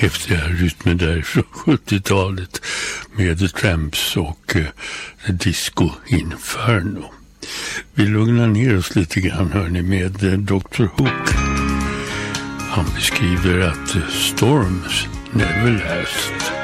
häftiga rytmer där från 70-talet med Tramps och Disco Inferno. Vi lugnar ner oss lite grann hörni med Dr. Hook. Han beskriver att storms never last.